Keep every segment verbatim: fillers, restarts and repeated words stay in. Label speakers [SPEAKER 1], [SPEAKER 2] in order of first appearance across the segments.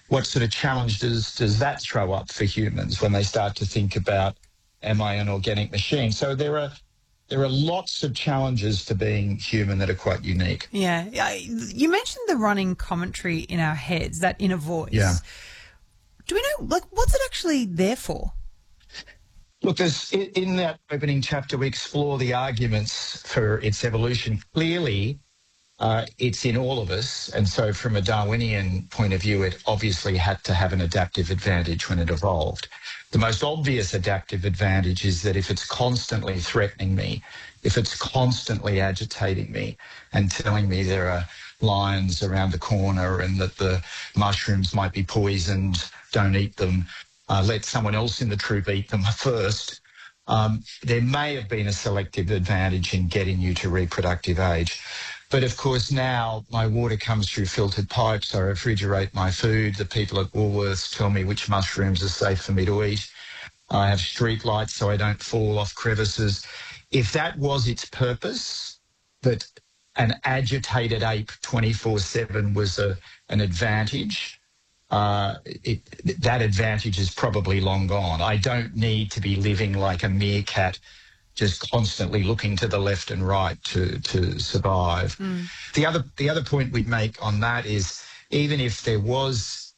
[SPEAKER 1] what sort of challenge does, does that throw up for humans when they start to think about, am I an organic machine? So there are there are lots of challenges to being human that are quite unique.
[SPEAKER 2] Yeah. I- You mentioned the running commentary in our heads, that inner voice.
[SPEAKER 1] Yeah.
[SPEAKER 2] Do we know, like, what's it actually there for?
[SPEAKER 1] Look, there's, in in that opening chapter, we explore the arguments for its evolution. Clearly, uh, it's in all of us. And so from a Darwinian point of view, it obviously had to have an adaptive advantage when it evolved. The most obvious adaptive advantage is that if it's constantly threatening me, if it's constantly agitating me and telling me there are lions around the corner and that the mushrooms might be poisoned, don't eat them, uh, let someone else in the troop eat them first, um, there may have been a selective advantage in getting you to reproductive age. But of course now my water comes through filtered pipes, I refrigerate my food, the people at Woolworths tell me which mushrooms are safe for me to eat. I have street lights so I don't fall off crevices. If that was its purpose, that an agitated ape twenty-four seven was a, an advantage, uh, it, that advantage is probably long gone. I don't need to be living like a meerkat, just constantly looking to the left and right to, to survive. Mm. The other the other point we'd make on that is, even if there was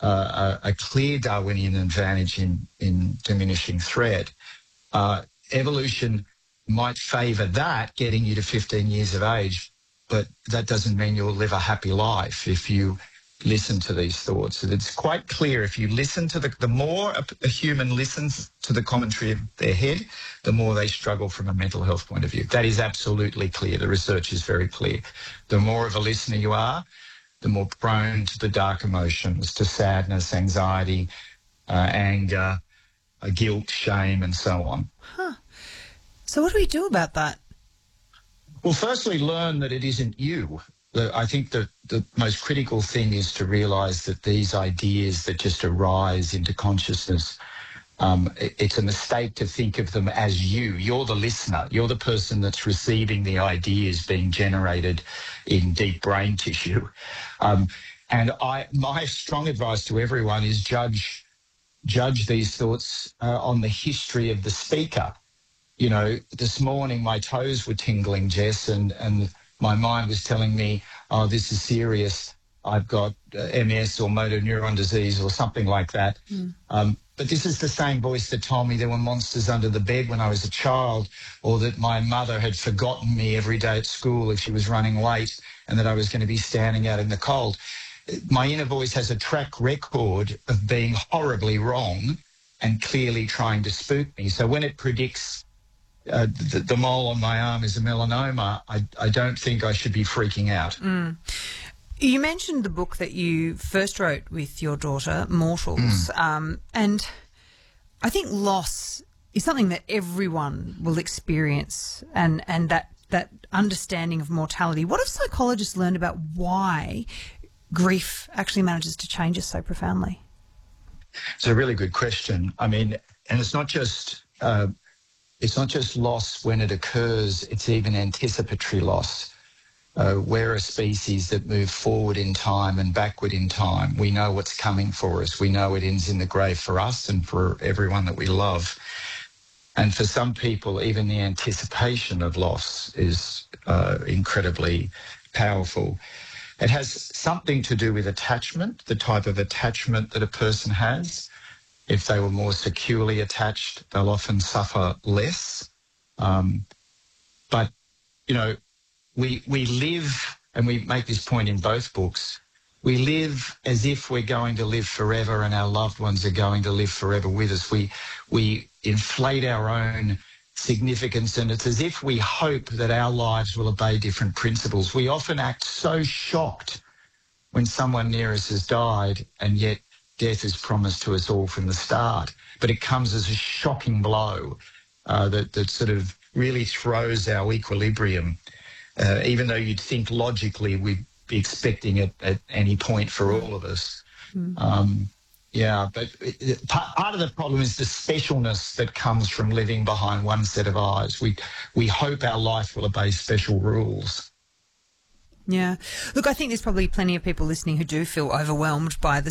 [SPEAKER 1] uh, a, a clear Darwinian advantage in, in diminishing threat, uh, evolution might favour that, getting you to fifteen years of age, but that doesn't mean you'll live a happy life if you listen to these thoughts. And it's quite clear, if you listen to the, the more a, a human listens to the commentary of their head, the more they struggle from a mental health point of view. That is absolutely clear. The research is very clear. The more of a listener you are, the more prone to the dark emotions, to sadness, anxiety, uh, anger, uh, guilt, shame, and so on.
[SPEAKER 2] Huh. So what do we do about that?
[SPEAKER 1] Well, firstly, learn that it isn't you. The, I think the, the most critical thing is to realise that these ideas that just arise into consciousness, um, it, it's a mistake to think of them as you. You're the listener. You're the person that's receiving the ideas being generated in deep brain tissue. Um, and I, my strong advice to everyone is judge, judge these thoughts uh, on the history of the speaker. You know, this morning my toes were tingling, Jess, and, and my mind was telling me, oh, this is serious. I've got uh, M S or motor neuron disease or something like that. Mm. Um, but this is the same voice that told me there were monsters under the bed when I was a child, or that my mother had forgotten me every day at school if she was running late and that I was going to be standing out in the cold. My inner voice has a track record of being horribly wrong and clearly trying to spook me. So when it predicts Uh, the, the mole on my arm is a melanoma, I, I don't think I should be freaking out.
[SPEAKER 2] Mm. You mentioned the book that you first wrote with your daughter, Mortals, mm. um, and I think loss is something that everyone will experience, and, and that, that understanding of mortality. What have psychologists learned about why grief actually manages to change us so profoundly?
[SPEAKER 1] It's a really good question. I mean, and it's not just... Uh, It's not just loss when it occurs, it's even anticipatory loss. Uh, we're a species that move forward in time and backward in time. We know what's coming for us. We know it ends in the grave for us and for everyone that we love. And for some people, even the anticipation of loss is uh, incredibly powerful. It has something to do with attachment, the type of attachment that a person has. If they were more securely attached, they'll often suffer less. Um, but, you know, we we live, and we make this point in both books, we live as if we're going to live forever and our loved ones are going to live forever with us. We, we inflate our own significance, and it's as if we hope that our lives will obey different principles. We often act so shocked when someone near us has died, and yet death is promised to us all from the start, but it comes as a shocking blow uh, that, that sort of really throws our equilibrium, uh, even though you'd think logically we'd be expecting it at any point for all of us. Mm. Um, yeah, but it, it, part, part of the problem is the specialness that comes from living behind one set of eyes. We, we hope our life will obey special rules.
[SPEAKER 2] Yeah. Look, I think there's probably plenty of people listening who do feel overwhelmed by the